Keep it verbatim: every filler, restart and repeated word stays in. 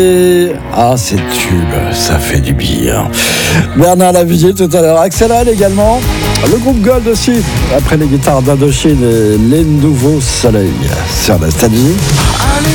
Ah, c'est tube, ça fait du bien. Bernard Lavilliers tout à l'heure. Axel Red également. Le groupe Gold aussi. Après les guitares d'Indochine et les nouveaux soleils sur Nostalgie.